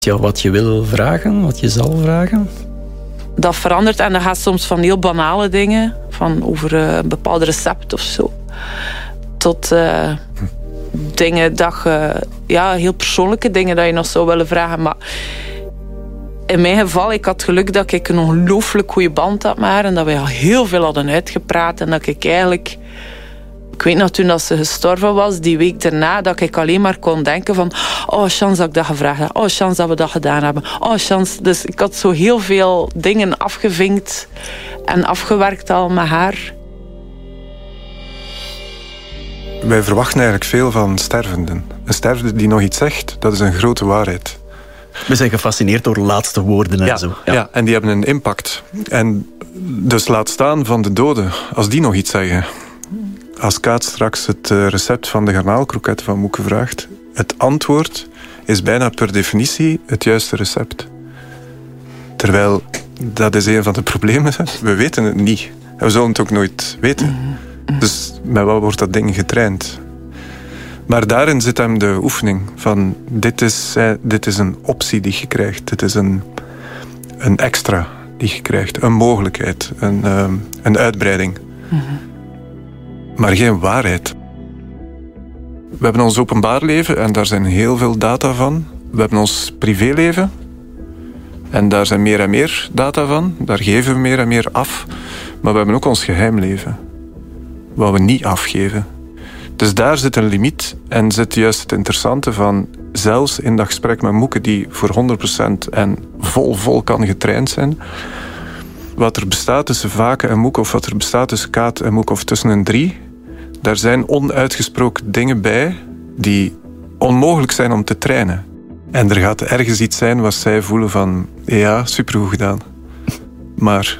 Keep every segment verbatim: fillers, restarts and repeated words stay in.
Ja, wat je wil vragen, wat je zal vragen? Dat verandert en dat gaat soms van heel banale dingen, van over een bepaald recept of zo, tot uh, hm. dingen dat je, ja, heel persoonlijke dingen dat je nog zou willen vragen. Maar in mijn geval, ik had geluk dat ik een ongelooflijk goede band had met haar en dat wij al heel veel hadden uitgepraat en dat ik eigenlijk... Ik weet nog toen dat ze gestorven was, die week daarna, dat ik alleen maar kon denken van oh, chance dat ik dat gevraagd heb. Oh, chance dat we dat gedaan hebben. Oh, chance. Dus ik had zo heel veel dingen afgevinkt en afgewerkt al met haar. Wij verwachten eigenlijk veel van stervenden. Een stervende die nog iets zegt, dat is een grote waarheid. We zijn gefascineerd door laatste woorden en ja, zo. Ja. ja, en die hebben een impact. En dus laat staan van de doden, als die nog iets zeggen... Als Kaat straks het recept van de garnaalkroketten van Moeke vraagt, het antwoord is bijna per definitie het juiste recept. Terwijl, dat is een van de problemen. We weten het niet. En we zullen het ook nooit weten. Dus met wat wordt dat ding getraind? Maar daarin zit hem de oefening van dit is, dit is een optie die je krijgt. Dit is een, een extra die je krijgt. Een mogelijkheid. Een, um, een uitbreiding. Mm-hmm. Maar geen waarheid. We hebben ons openbaar leven en daar zijn heel veel data van. We hebben ons privéleven en daar zijn meer en meer data van. Daar geven we meer en meer af. Maar we hebben ook ons geheimleven, wat we niet afgeven. Dus daar zit een limiet en zit juist het interessante van... zelfs in dat gesprek met Moeke, die voor honderd procent en vol, vol kan getraind zijn... wat er bestaat tussen Vaken en Moeke, of wat er bestaat tussen Kaat en Moeke, of tussen een drie... daar zijn onuitgesproken dingen bij die onmogelijk zijn om te trainen. En er gaat ergens iets zijn wat zij voelen van... ja, supergoed gedaan. Maar...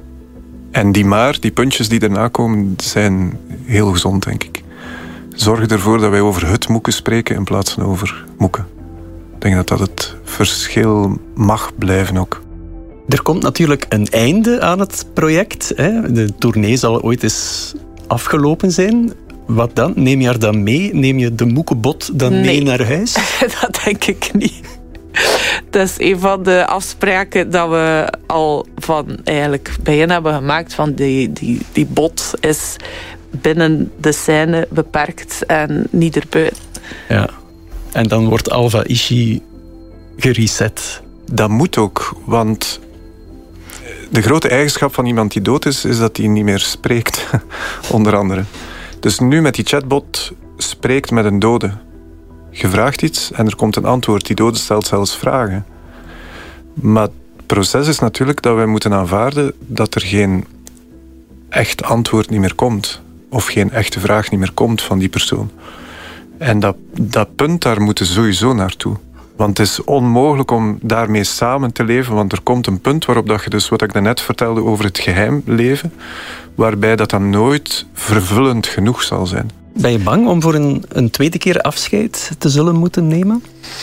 En die maar, die puntjes die erna komen, zijn heel gezond, denk ik. Zorg ervoor dat wij over het Moeke spreken in plaats van over Moeke. Ik denk dat dat het verschil mag blijven ook. Er komt natuurlijk een einde aan het project. Hè? De tournee zal ooit eens afgelopen zijn. Wat dan? Neem je haar dan mee? Neem je de Moekebot dan nee. mee naar huis? Dat denk ik niet. Dat is een van de afspraken dat we al van eigenlijk begin hebben gemaakt. Van die, die, die bot is binnen de scène beperkt en niet erbuiten. Ja. En dan wordt Alva Ishi gereset. Dat moet ook, want de grote eigenschap van iemand die dood is, is dat hij niet meer spreekt, onder andere. Dus nu met die chatbot spreekt met een dode. Je vraagt iets en er komt een antwoord. Die dode stelt zelfs vragen. Maar het proces is natuurlijk dat wij moeten aanvaarden dat er geen echt antwoord niet meer komt. Of geen echte vraag niet meer komt van die persoon. En dat, dat punt, daar moeten we sowieso naartoe. Want het is onmogelijk om daarmee samen te leven, want er komt een punt waarop dat je dus, wat ik daarnet vertelde over het geheim leven, waarbij dat dan nooit vervullend genoeg zal zijn. Ben je bang om voor een, een tweede keer afscheid te zullen moeten nemen?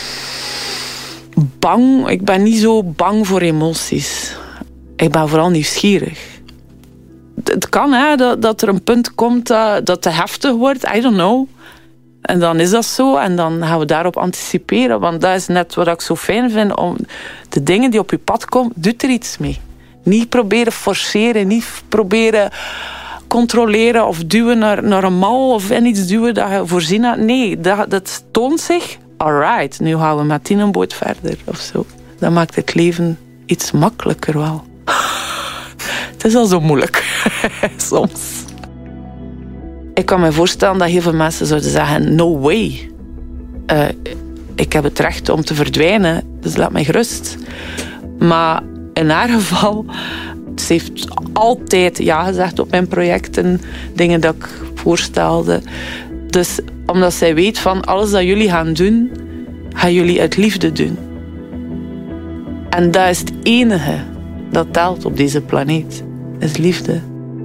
Bang? Ik ben niet zo bang voor emoties. Ik ben vooral nieuwsgierig. Het kan, hè, dat, dat er een punt komt dat, dat te heftig wordt. I don't know. En dan is dat zo. En dan gaan we daarop anticiperen. Want dat is net wat ik zo fijn vind. Om de dingen die op je pad komen, doet er iets mee. Niet proberen forceren. Niet proberen controleren of duwen naar, naar een mal. Of in iets duwen dat je voorzien hebt. Nee, dat, dat toont zich. Alright, nu gaan we met een boot verder. Of zo. Dat maakt het leven iets makkelijker wel. Het is al zo moeilijk. Soms. Ik kan me voorstellen dat heel veel mensen zouden zeggen... No way. Uh, ik heb het recht om te verdwijnen. Dus laat mij gerust. Maar in haar geval... Ze heeft altijd ja gezegd op mijn projecten. Dingen dat ik voorstelde. Dus omdat zij weet van... Alles dat jullie gaan doen... Gaan jullie uit liefde doen. En dat is het enige... Dat telt op deze planeet. Is liefde.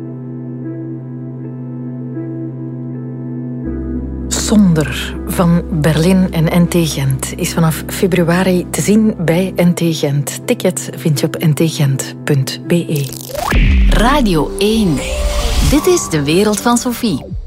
Zonder van Berlin en N T Gent is vanaf februari te zien bij N T Gent. Ticket vind je op n t gent punt b e. Radio één. Dit is de wereld van Sophie.